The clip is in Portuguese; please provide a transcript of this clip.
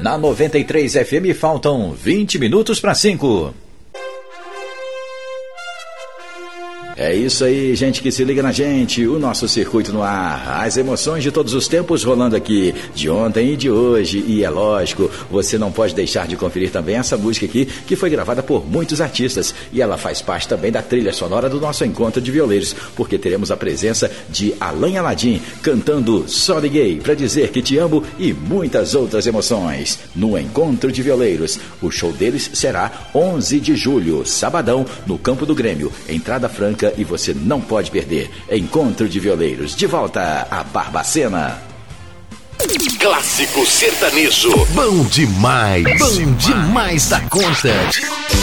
Na 93 FM faltam 20 minutos para 5. É isso aí, gente que se liga na gente, o nosso circuito no ar, as emoções de todos os tempos rolando aqui, de ontem e de hoje, e é lógico, você não pode deixar de conferir também essa música aqui, que foi gravada por muitos artistas, e ela faz parte também da trilha sonora do nosso encontro de violeiros, porque teremos a presença de Alan Aladim, cantando Só Liguei pra dizer que te amo e muitas outras emoções, no encontro de violeiros. O show deles será 11 de julho, sabadão, no Campo do Grêmio, entrada franca, e você não pode perder. Encontro de Violeiros, de volta a Barbacena. Clássico sertanejo. Bom demais. Bom demais da conta.